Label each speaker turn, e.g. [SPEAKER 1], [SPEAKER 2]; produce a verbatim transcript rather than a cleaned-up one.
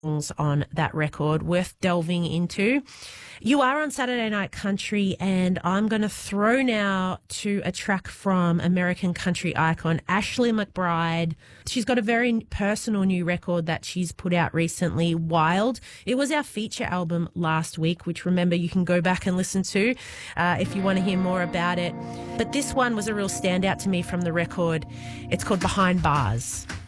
[SPEAKER 1] songs on that record worth delving into. You are on Saturday Night Country, and I'm going to throw now to a track from American country icon Ashley McBryde. She's got a very personal new record that she's put out recently, Wild. It was our feature album last week, which, remember, you can go back and listen to uh, if you want to hear more about it. But this one was a real standout to me from the record. It's called Behind Bars.